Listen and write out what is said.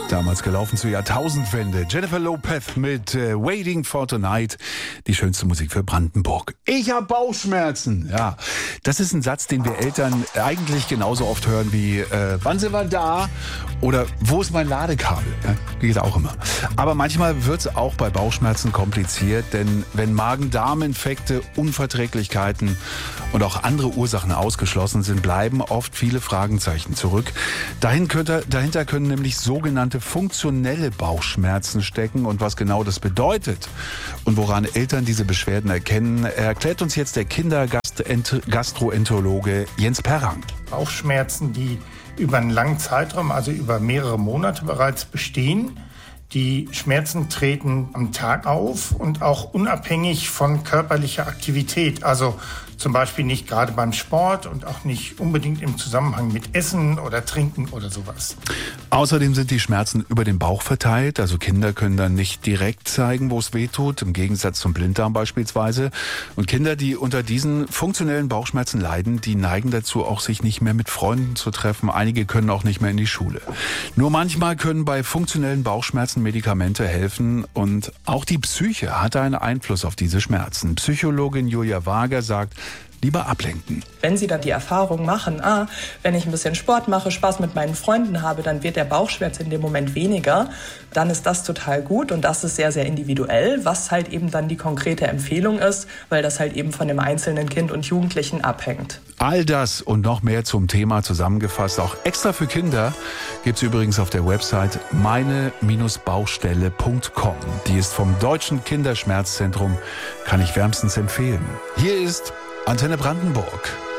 Damals gelaufen zur Jahrtausendwende. Jennifer Lopez mit Waiting for Tonight. Die schönste Musik für Brandenburg. Ich habe Bauchschmerzen. Ja, das ist ein Satz, den wir Eltern eigentlich genauso oft hören wie wann sind wir da? Oder wo ist mein Ladekabel? Ja, geht auch immer. Aber manchmal wird es auch bei Bauchschmerzen kompliziert, denn wenn Magen-Darm-Infekte, Unverträglichkeiten und auch andere Ursachen ausgeschlossen sind, bleiben oft viele Fragezeichen zurück. Dahinter können nämlich sogenannte funktionelle Bauchschmerzen stecken, und was genau das bedeutet und woran Eltern diese Beschwerden erkennen, erklärt uns jetzt der Kindergastroenterologe Jens Perrang. Bauchschmerzen, die über einen langen Zeitraum, also über mehrere Monate bereits bestehen. Die Schmerzen treten am Tag auf und auch unabhängig von körperlicher Aktivität. Also zum Beispiel nicht gerade beim Sport und auch nicht unbedingt im Zusammenhang mit Essen oder Trinken oder sowas. Außerdem sind die Schmerzen über den Bauch verteilt. Also Kinder können dann nicht direkt zeigen, wo es weh tut, im Gegensatz zum Blinddarm beispielsweise. Und Kinder, die unter diesen funktionellen Bauchschmerzen leiden, die neigen dazu, auch sich nicht mehr mit Freunden zu treffen. Einige können auch nicht mehr in die Schule. Nur manchmal können bei funktionellen Bauchschmerzen Medikamente helfen, und auch die Psyche hat einen Einfluss auf diese Schmerzen. Psychologin Julia Wager sagt, lieber ablenken. Wenn Sie dann die Erfahrung machen, wenn ich ein bisschen Sport mache, Spaß mit meinen Freunden habe, dann wird der Bauchschmerz in dem Moment weniger, dann ist das total gut, und das ist sehr, sehr individuell, was halt eben dann die konkrete Empfehlung ist, weil das halt eben von dem einzelnen Kind und Jugendlichen abhängt. All das und noch mehr zum Thema zusammengefasst, auch extra für Kinder, gibt's übrigens auf der Website meine-baustelle.com. Die ist vom Deutschen Kinderschmerzzentrum, kann ich wärmstens empfehlen. Hier ist Antenne Brandenburg.